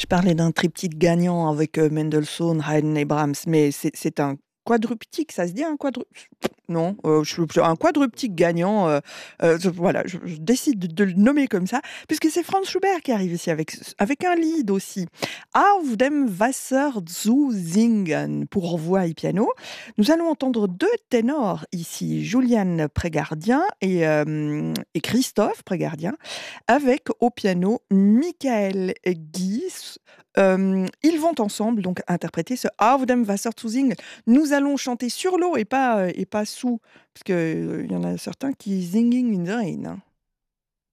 Je parlais d'un triptyque gagnant avec Mendelssohn, Haydn et Brahms, mais c'est un quadruptyque, ça se dit un quadruptyque? Non, un quadruptyque gagnant, voilà, je décide de le nommer comme ça, puisque c'est Franz Schubert qui arrive ici avec un lied aussi. Auf dem Wasser zu singen, pour voix et piano. Nous allons entendre deux ténors ici, Julian Prégardien et Christophe Prégardien, avec au piano Michael Gies. Ils vont ensemble donc interpréter ce Auf dem Wasser zu singen. Nous allons chanter sur l'eau et pas sous, parce qu'il y en a certains qui singing in the rain, hein.